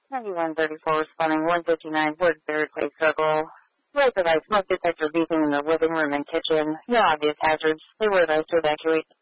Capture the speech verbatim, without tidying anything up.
ninety-one thirty-four responding one fifty-nine Woodbury Place Circle. Road device smoke detector beeping in the living room and kitchen. No obvious hazards. They were advised to evacuate.